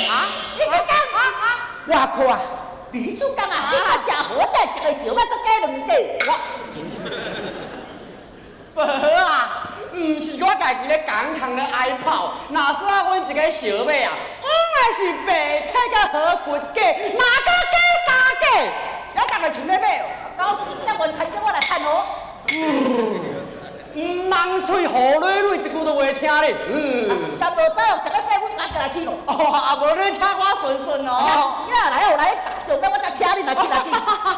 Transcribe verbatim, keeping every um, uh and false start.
啊，你是讲啊啊？我靠啊！你是讲啊？你看真好势，一个小麦搁加两个，我。无啊，毋是我家己咧工厂咧爱跑，哪说啊阮一个小妹啊，我也是白体甲好骨架，哪个加三个？我逐个想咧买哦，到时才完摊叫我来趁哦。唔通吹何蕊蕊一句都袂听咧。嗯，咁无走，一个细阮家己来去咯。哦，啊无你请我顺顺哦。钱啊来哦，来，上尾我才请你来去来去。